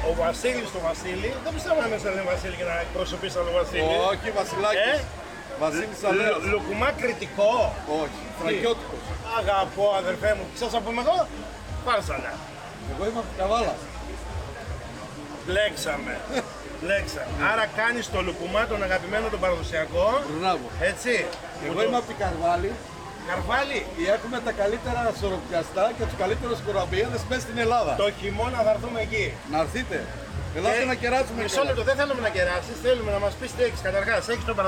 Ο Βασίλης το Βασίλη, δεν πιστεύω να με λένε Βασίλη και να εκπροσωπείς άλλο Βασίλη. Όχι, Βασιλάκης. Βασίλης Αλέος. Λουκουμά κριτικό. Όχι, Θρακιώτικος. Αγαπώ αδερφέ μου, ξέρεις από εγώ, φάρσαλα. Εγώ είμαι από την Καβάλα. Μπλέξαμε. Άρα κάνεις το λουκουμά τον αγαπημένο τον παραδοσιακό. Μπράβο. Έτσι. Εγώ είμαι από την Καρβάλη. Καρβάλι. Έχουμε τα καλύτερα σοροπιαστά και τους καλύτερους κοραμπιέδες μέσα στην Ελλάδα. Το χειμώνα θα έρθουμε εκεί. Να έρθείτε. Ελάτε να κεράσουμε. Μισό λεπτό, δεν θέλουμε να κεράσεις, θέλουμε να μας πεις τι έχεις. Καταρχάς, έχεις τον